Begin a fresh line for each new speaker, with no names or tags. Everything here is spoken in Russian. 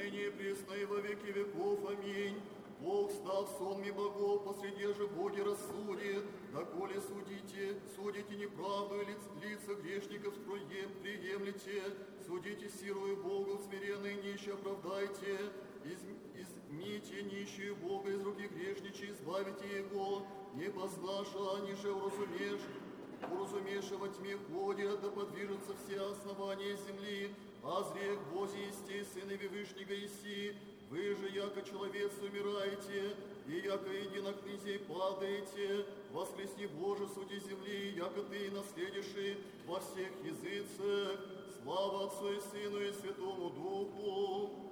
ныне и присно и во веки веков. Аминь. Бог, став сонми богов, посреди же Боги рассудит, доколе судите неправду и лица грешников приемлете, судите силою Богу, смиренные нищие оправдайте, измите нищую Бога из руки грешничей, избавите Его, не познаша, ниже уразумеша во тьме ходят, да подвижутся все основания земли, а зрех Божий исти, Сыны Вышнего Иси, вы же, яко человец, умираете, и яко единокнязей падаете, воскресни Боже, суди земли, яко ты наследишь во всех языцах, слава Отцу и Сыну и Святому Духу.